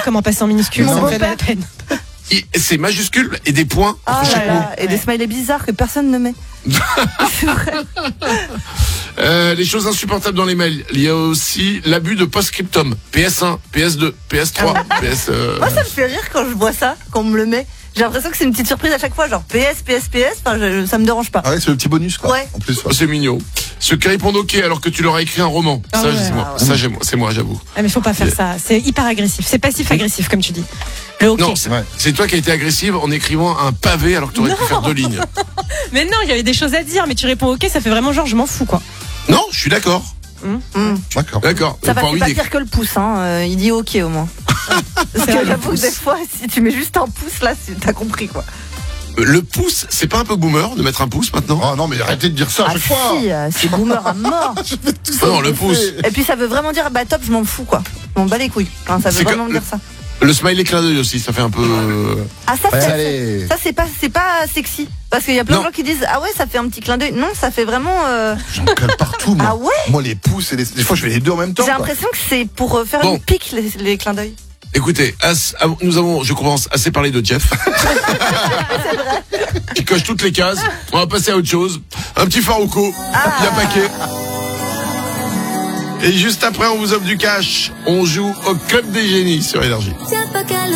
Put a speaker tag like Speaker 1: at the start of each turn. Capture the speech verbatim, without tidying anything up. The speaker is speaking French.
Speaker 1: comment passer en minuscule,
Speaker 2: Mon
Speaker 1: ça me fait de la
Speaker 2: beau-père.
Speaker 1: peine.
Speaker 3: Et c'est majuscule et des points
Speaker 2: Ah
Speaker 3: entre
Speaker 2: là
Speaker 3: chaque mot.
Speaker 2: là, et des smileys bizarres que personne ne met. C'est vrai.
Speaker 3: Euh, les choses insupportables dans les mails. Il y a aussi l'abus de post-scriptum. P S un, P S deux, P S trois, P S... Euh...
Speaker 2: Moi, ça me fait rire quand je vois ça, quand on me le met. J'ai l'impression que c'est une petite surprise à chaque fois, genre P S, P S, P S, enfin, je- ça me dérange pas.
Speaker 4: Ah ouais, c'est le petit bonus, quoi.
Speaker 2: Ouais.
Speaker 4: En plus,
Speaker 3: Oh, c'est mignon. Ceux qui répondent OK alors que tu leur as écrit un roman.
Speaker 1: Ah
Speaker 3: ça,
Speaker 1: ouais.
Speaker 3: c'est moi.
Speaker 2: Ah ouais.
Speaker 3: Ça, j'ai- c'est moi, j'avoue.
Speaker 1: Ah, mais faut pas faire ça. C'est hyper agressif. C'est passif-agressif, comme tu dis. Le ok.
Speaker 3: Non, c'est
Speaker 4: Ouais.
Speaker 3: c'est toi qui as été agressive en écrivant un pavé alors que tu aurais pu faire deux lignes.
Speaker 1: Mais non, il y avait des choses à dire, mais tu réponds ok, ça fait vraiment genre je m'en fous, quoi.
Speaker 3: Non, je suis d'accord.
Speaker 2: Mmh.
Speaker 4: D'accord.
Speaker 3: D'accord.
Speaker 2: Ça
Speaker 3: Pas
Speaker 2: va,
Speaker 3: envie
Speaker 2: c'est pas
Speaker 3: d'écrire.
Speaker 2: pire que le pouce, hein. euh, il dit ok au moins. Parce que
Speaker 1: vrai, le
Speaker 2: j'avoue que
Speaker 1: pouce.
Speaker 2: des fois, si tu mets juste un pouce là, c'est- t'as compris quoi.
Speaker 3: Le pouce, c'est pas un peu boomer de mettre un pouce maintenant?
Speaker 4: Oh non, mais arrêtez de dire ça à
Speaker 2: Ah
Speaker 4: chaque fois.
Speaker 2: si, euh, c'est boomer à mort.
Speaker 3: Ah non, le pouce.
Speaker 2: Et puis ça veut vraiment dire bah top, je m'en fous quoi. Je m'en bats les couilles. Enfin, ça veut
Speaker 3: C'est
Speaker 2: vraiment
Speaker 3: que-
Speaker 2: dire ça.
Speaker 3: Le smiley clin d'œil aussi, ça fait un peu. euh,
Speaker 2: Ah ça
Speaker 4: Ouais,
Speaker 2: c'est
Speaker 4: allez.
Speaker 2: ça c'est pas c'est pas sexy parce qu'il y a plein
Speaker 3: Non.
Speaker 2: de gens qui disent ah ouais ça fait un petit clin d'œil. Non, ça fait vraiment. euh,
Speaker 4: J'en colle partout, moi.
Speaker 2: Ah ouais.
Speaker 4: Moi, les pouces et les... Des fois, je fais les deux en même temps.
Speaker 2: J'ai
Speaker 4: quoi.
Speaker 2: l'impression que c'est pour euh, faire
Speaker 3: Bon.
Speaker 2: une pique les, les clins d'œil.
Speaker 3: Écoutez, as- ah, nous avons, je commence, assez parlé de Jeff. Qui coche toutes les cases. On va passer à autre chose. Un petit Farouko. Il y a paquet. Et juste après, on vous offre du cash. On joue au Club des Génies sur Énergie.
Speaker 5: Tiens pas qu'à